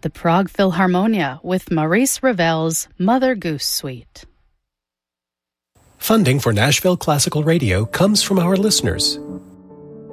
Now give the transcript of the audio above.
the Prague Philharmonia with Maurice Ravel's Mother Goose Suite. Funding for Nashville Classical Radio comes from our listeners